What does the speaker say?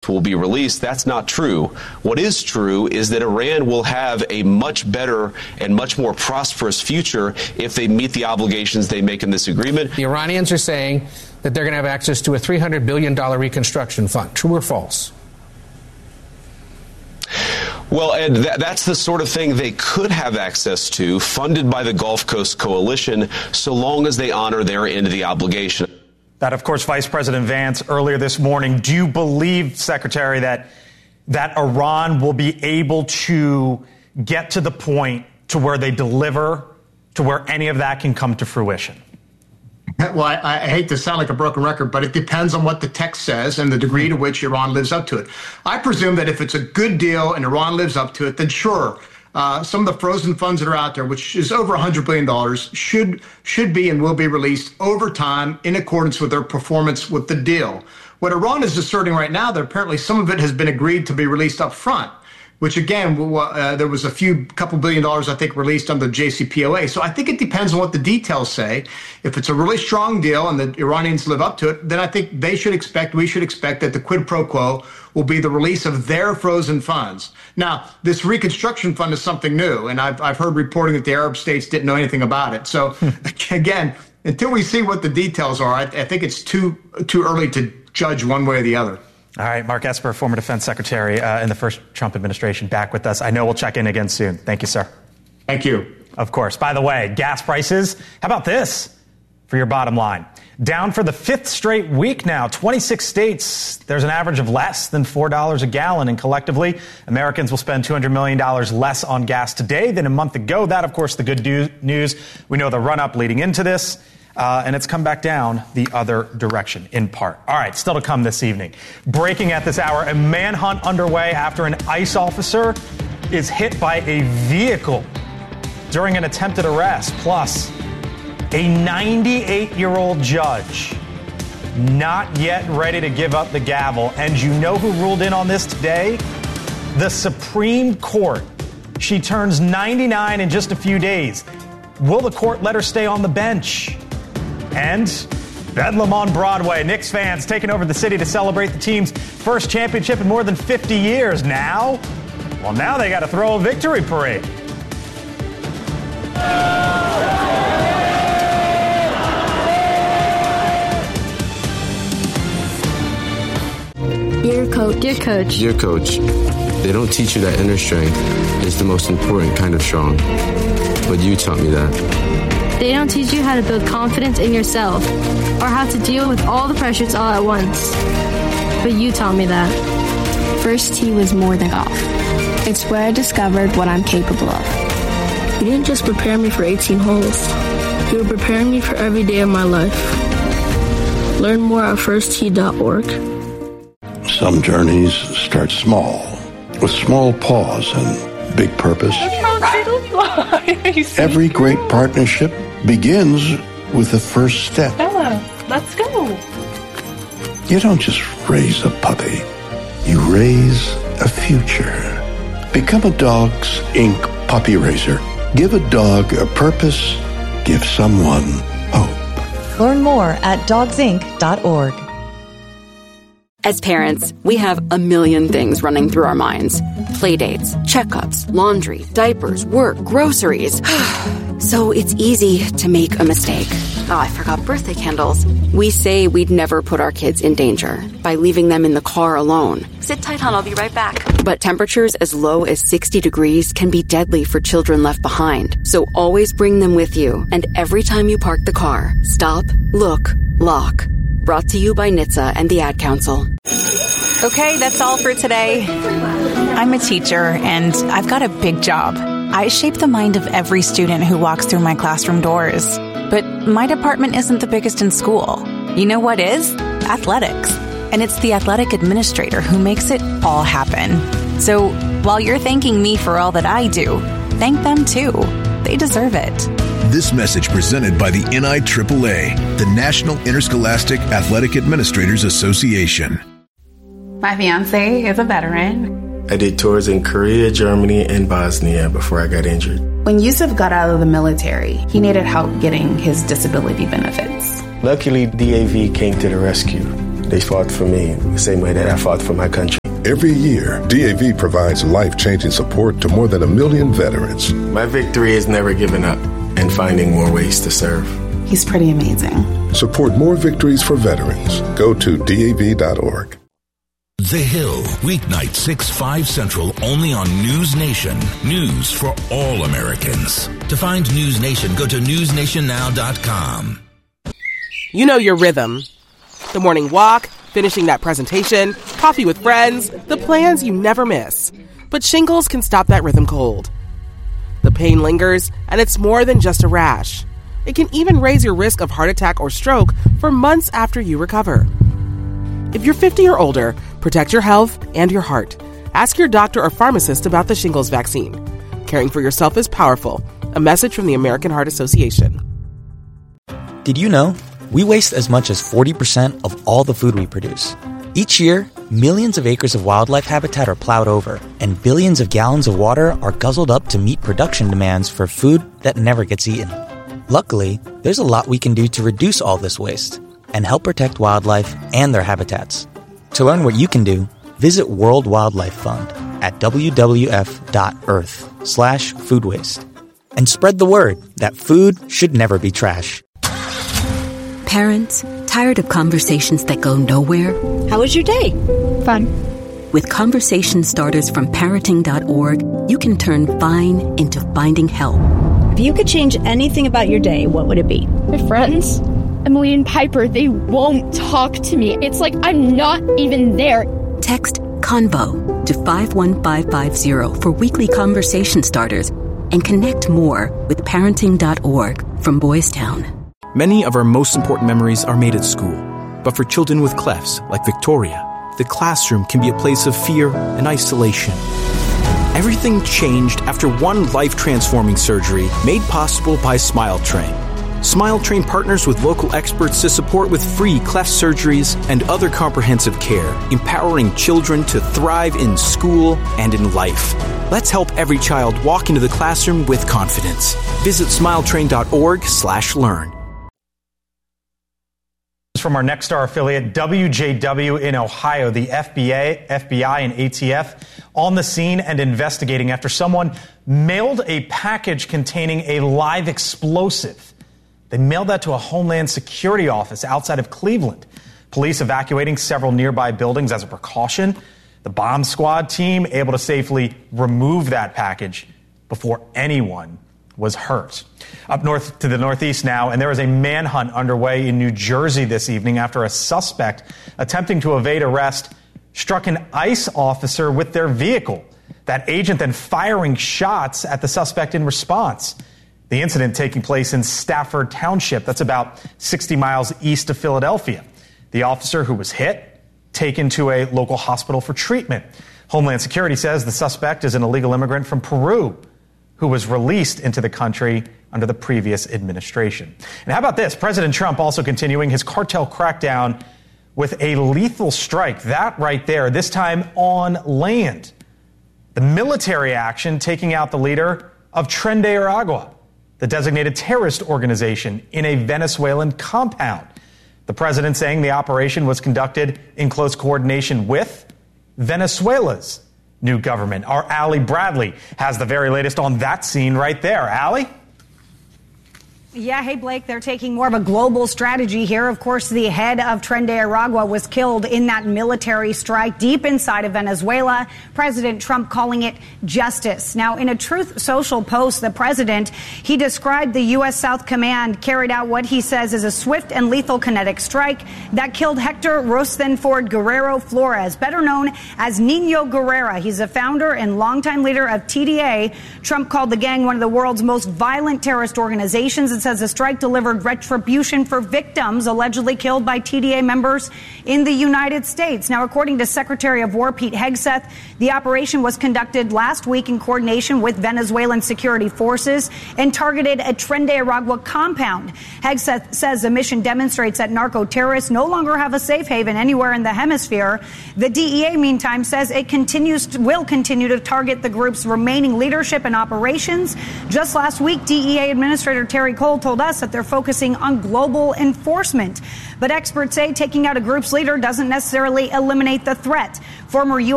will be released. That's not true. What is true is that Iran will have a much better and much more prosperous future if they meet the obligations they make in this agreement. The Iranians are saying that they're going to have access to a $300 billion reconstruction fund. True or false? Well, Ed, that's the sort of thing they could have access to, funded by the Gulf Coast Coalition, so long as they honor their end of the obligation. That, of course, Vice President Vance earlier this morning. Do you believe, Secretary, that Iran will be able to get to the point to where they deliver, to where any of that can come to fruition? Well, I hate to sound like a broken record, but it depends on what the text says and the degree to which Iran lives up to it. I presume that if it's a good deal and Iran lives up to it, then sure, some of the frozen funds that are out there, which is over $100 billion, should be and will be released over time in accordance with their performance with the deal. What Iran is asserting right now, that apparently some of it has been agreed to be released up front, which, again, there was couple $billion, I think, released under the JCPOA. So I think it depends on what the details say. If it's a really strong deal and the Iranians live up to it, then I think we should expect that the quid pro quo will be the release of their frozen funds. Now, this reconstruction fund is something new, and I've heard reporting that the Arab states didn't know anything about it. So, again, until we see what the details are, I think it's too early to judge one way or the other. All right, Mark Esper, former defense secretary in the first Trump administration, back with us. I know we'll check in again soon. Thank you, sir. Thank you. Of course. By the way, gas prices, how about this for your bottom line? Down for the fifth straight week now. 26 states, there's an average of less than $4 a gallon. And collectively, Americans will spend $200 million less on gas today than a month ago. That, of course, the good news. We know the run-up leading into this. And it's come back down the other direction, in part. All right, still to come this evening. Breaking at this hour, a manhunt underway after an ICE officer is hit by a vehicle during an attempted arrest. Plus, a 98-year-old judge not yet ready to give up the gavel. And you know who ruled in on this today? The Supreme Court. She turns 99 in just a few days. Will the court let her stay on the bench? And Bedlam on Broadway. Knicks fans taking over the city to celebrate the team's first championship in more than 50 years. Now they got to throw a victory parade. Dear Coach. Dear Coach. Dear Coach, they don't teach you that inner strength is the most important kind of strong. But you taught me that. They don't teach you how to build confidence in yourself or how to deal with all the pressures all at once. But you taught me that. First tee was more than golf. It's where I discovered what I'm capable of. You didn't just prepare me for 18 holes. You were preparing me for every day of my life. Learn more at firsttee.org. Some journeys start small, with small pause and big purpose. Every great partnership begins with the first step. Bella, let's go. You don't just raise a puppy. You raise a future. Become a Dogs Inc. puppy raiser. Give a dog a purpose. Give someone hope. Learn more at dogsinc.org. As parents, we have a million things running through our minds. Playdates, checkups, laundry, diapers, work, groceries. So it's easy to make a mistake. Oh, I forgot birthday candles. We say we'd never put our kids in danger by leaving them in the car alone. Sit tight, hon. I'll be right back. But temperatures as low as 60 degrees can be deadly for children left behind. So always bring them with you. And every time you park the car, stop, look, lock. Brought to you by NHTSA and the Ad Council. Okay, that's all for today. I'm a teacher, and I've got a big job. I shape the mind of every student who walks through my classroom doors. But my department isn't the biggest in school. You know what is? Athletics. And it's the athletic administrator who makes it all happen. So while you're thanking me for all that I do, thank them too. They deserve it. This message presented by the NIAAA, the National Interscholastic Athletic Administrators Association. My fiance is a veteran. I did tours in Korea, Germany, and Bosnia before I got injured. When Yusuf got out of the military, he needed help getting his disability benefits. Luckily, DAV came to the rescue. They fought for me the same way that I fought for my country. Every year, DAV provides life-changing support to more than 1 million veterans. My victory is never giving up and finding more ways to serve. He's pretty amazing. Support more victories for veterans. Go to DAV.org. The Hill, weeknight 6-5 Central, only on News Nation. News for all Americans. To find News Nation, go to newsnationnow.com. You know your rhythm. The morning walk, finishing that presentation, coffee with friends, the plans you never miss. But shingles can stop that rhythm cold. The pain lingers, and it's more than just a rash. It can even raise your risk of heart attack or stroke for months after you recover. If you're 50 or older, protect your health and your heart. Ask your doctor or pharmacist about the shingles vaccine. Caring for yourself is powerful. A message from the American Heart Association. Did you know we waste as much as 40% of all the food we produce? Each year, millions of acres of wildlife habitat are plowed over, and billions of gallons of water are guzzled up to meet production demands for food that never gets eaten. Luckily, there's a lot we can do to reduce all this waste and help protect wildlife and their habitats. To learn what you can do, visit World Wildlife Fund at wwf.earth/food waste. And spread the word that food should never be trash. Parents, tired of conversations that go nowhere? How was your day? Fun. With conversation starters from parenting.org, you can turn fine into finding help. If you could change anything about your day, what would it be? My friends, Emily and Piper, they won't talk to me. It's like I'm not even there. Text CONVO to 51550 for weekly conversation starters and connect more with parenting.org from Boys Town. Many of our most important memories are made at school. But for children with clefts, like Victoria, the classroom can be a place of fear and isolation. Everything changed after one life-transforming surgery made possible by SmileTrain. SmileTrain partners with local experts to support with free cleft surgeries and other comprehensive care, empowering children to thrive in school and in life. Let's help every child walk into the classroom with confidence. Visit smiletrain.org/learn. From our Nexstar affiliate, WJW in Ohio, the FBI and ATF on the scene and investigating after someone mailed a package containing a live explosive. They mailed that to a Homeland Security office outside of Cleveland. Police evacuating several nearby buildings as a precaution. The bomb squad team able to safely remove that package before anyone was hurt. Up north to the northeast now, and there is a manhunt underway in New Jersey this evening after a suspect attempting to evade arrest struck an ICE officer with their vehicle. That agent then firing shots at the suspect in response. The incident taking place in Stafford Township. That's about 60 miles east of Philadelphia. The officer who was hit, taken to a local hospital for treatment. Homeland Security says the suspect is an illegal immigrant from Peru who was released into the country under the previous administration. And how about this? President Trump also continuing his cartel crackdown with a lethal strike. That right there, this time on land. The military action taking out the leader of Tren de Aragua, the designated terrorist organization in a Venezuelan compound. The president saying the operation was conducted in close coordination with Venezuela's new government. Our Allie Bradley has the very latest on that scene right there. Allie? Yeah, hey, Blake, they're taking more of a global strategy here. Of course, the head of Tren de Aragua was killed in that military strike deep inside of Venezuela. President Trump calling it justice. Now, in a Truth Social post, the president, he described the U.S. South Command carried out what he says is a swift and lethal kinetic strike that killed Hector Rosenford Guerrero Flores, better known as Nino Guerrera. He's a founder and longtime leader of TDA. Trump called the gang one of the world's most violent terrorist organizations. It says the strike delivered retribution for victims allegedly killed by TDA members in the United States. Now, according to Secretary of War Pete Hegseth, the operation was conducted last week in coordination with Venezuelan security forces and targeted a Tren de Aragua compound. Hegseth says the mission demonstrates that narco-terrorists no longer have a safe haven anywhere in the hemisphere. The DEA, meantime, says it will continue to target the group's remaining leadership and operations. Just last week, DEA Administrator Terry Cole Interpol told us that they're focusing on global enforcement. But experts say taking out a group's leader doesn't necessarily eliminate the threat. Former